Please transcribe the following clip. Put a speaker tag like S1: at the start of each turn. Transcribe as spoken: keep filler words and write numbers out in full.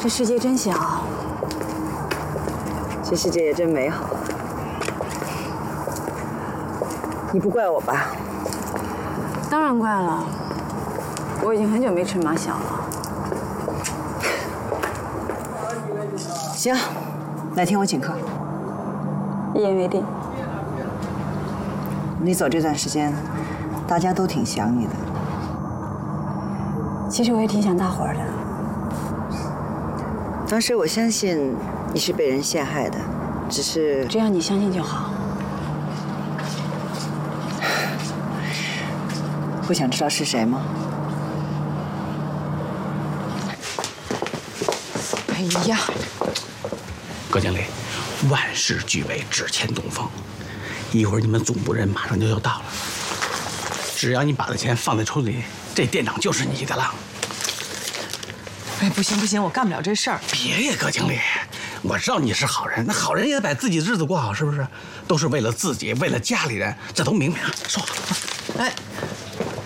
S1: 这世界真小，
S2: 这世界也真美好。你不怪我吧？
S1: 当然怪了，我已经很久没吃马小了。
S2: 行，哪天我请客。
S1: 一言为定。
S2: 你走这段时间，大家都挺想你的。
S1: 其实我也挺想大伙儿的。
S2: 当时我相信你是被人陷害的，只是
S1: 只要你相信就好。
S2: 不想知道是谁吗？
S3: 哎呀，
S4: 葛经理，万事俱备，只欠东风。一会儿你们总部人马上就要到了，只要你把这钱放在抽屉里，这店长就是你的了。
S3: 哎，不行不行，我干不了这事儿。
S4: 别呀，葛经理，我知道你是好人，那好人也得把自己的日子过好，是不是？都是为了自己，为了家里人，这都明白啊。说好。
S3: 哎，